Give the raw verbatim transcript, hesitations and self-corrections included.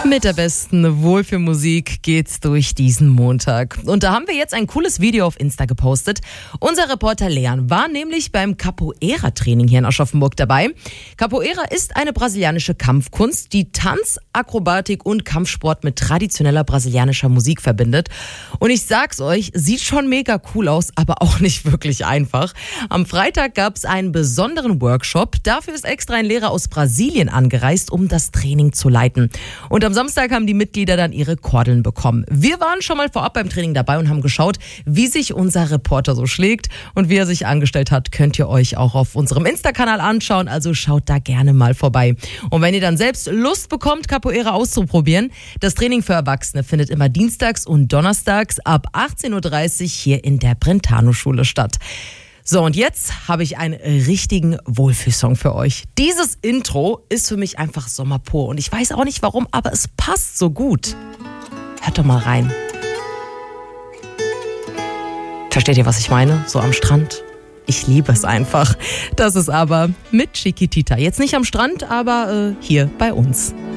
Mit der besten Wohlfühlmusik geht's durch diesen Montag. Und da haben wir jetzt ein cooles Video auf Insta gepostet. Unser Reporter Leon war nämlich beim Capoeira-Training hier in Aschaffenburg dabei. Capoeira ist eine brasilianische Kampfkunst, die Tanz, Akrobatik und Kampfsport mit traditioneller brasilianischer Musik verbindet. Und ich sag's euch, sieht schon mega cool aus, aber auch nicht wirklich einfach. Am Freitag gab's einen besonderen Workshop. Dafür ist extra ein Lehrer aus Brasilien angereist, um das Training zu leiten. Und am Samstag haben die Mitglieder dann ihre Kordeln bekommen. Wir waren schon mal vorab beim Training dabei und haben geschaut, wie sich unser Reporter so schlägt. Und wie er sich angestellt hat, könnt ihr euch auch auf unserem Insta-Kanal anschauen. Also schaut da gerne mal vorbei. Und wenn ihr dann selbst Lust bekommt, Capoeira auszuprobieren, das Training für Erwachsene findet immer dienstags und donnerstags ab achtzehn Uhr dreißig hier in der Brentano-Schule statt. So, und jetzt habe ich einen richtigen Wohlfühlsong für euch. Dieses Intro ist für mich einfach Sommer pur. Und ich weiß auch nicht warum, aber es passt so gut. Hört doch mal rein. Versteht ihr, was ich meine? So am Strand. Ich liebe es einfach. Das ist aber mit Chiquitita. Jetzt nicht am Strand, aber äh, hier bei uns.